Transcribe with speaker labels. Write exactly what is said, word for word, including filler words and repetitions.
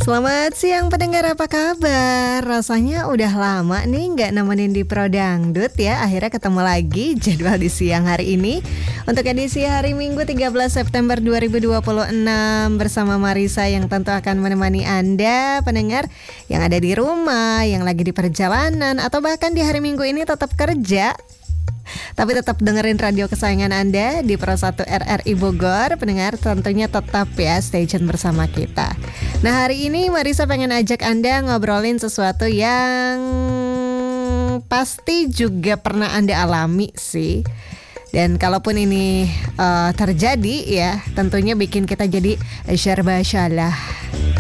Speaker 1: Selamat siang pendengar, apa kabar? Rasanya udah lama nih nggak nemenin di Pro Dangdut ya. Akhirnya ketemu lagi jadwal di siang hari ini untuk edisi hari Minggu tiga belas September dua ribu dua puluh enam bersama Marisa yang tentu akan menemani Anda pendengar yang ada di rumah, yang lagi di perjalanan atau bahkan di hari Minggu ini tetap kerja. Tapi tetap dengerin radio kesayangan Anda di Pro satu R R I Bogor. Pendengar tentunya tetap ya stay tune bersama kita. Nah, hari ini Marisa pengen ajak Anda ngobrolin sesuatu yang pasti juga pernah Anda alami sih. Dan kalaupun ini uh, terjadi ya, tentunya bikin kita jadi serba salah.